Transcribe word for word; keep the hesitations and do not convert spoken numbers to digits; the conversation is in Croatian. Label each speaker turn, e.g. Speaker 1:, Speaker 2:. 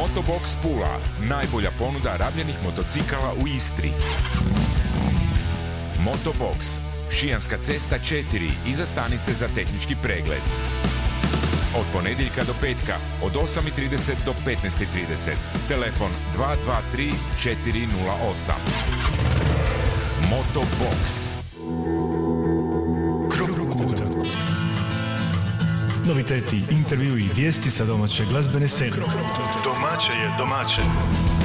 Speaker 1: Motobox Pula, najbolja ponuda rabljenih motocikala u Istri. Motobox, Šijanska cesta četiri, iza stanice za tehnički pregled. Od ponedjeljka do petka, od osam i trideset do petnaest i trideset. Telefon dva dva tri četiri nula osam. Motobox.
Speaker 2: Noviteti, intervju i vijesti sa domaće glazbene scene. Domaće je domaće.